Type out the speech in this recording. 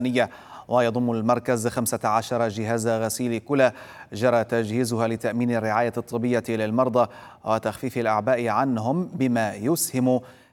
ويضم المركز 15 جهاز غسيل كلى جرى تجهيزها لتأمين الرعاية الطبية للمرضى وتخفيف الأعباء عنهم، بما يسهم